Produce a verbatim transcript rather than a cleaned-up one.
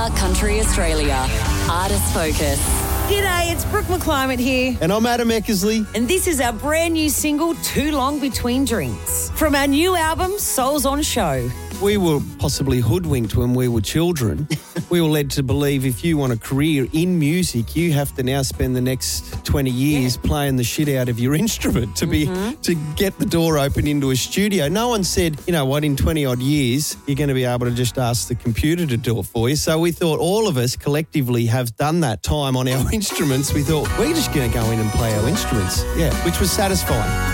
Star Country Australia. Artist Focus. G'day, it's Brooke McClymont here. And I'm Adam Eckersley. And this is our brand new single, Too Long Between Drinks, from our new album, Souls on Show. We were possibly hoodwinked when we were children. We were led to believe if you want a career in music, you have to now spend the next twenty years yeah. playing the shit out of your instrument to mm-hmm. be to get the door open into a studio. No one said, you know what, in twenty odd years, you're going to be able to just ask the computer to do it for you. So we thought all of us collectively have done that time on our instruments. We thought, we're just going to go in and play our instruments. Yeah, which was satisfying.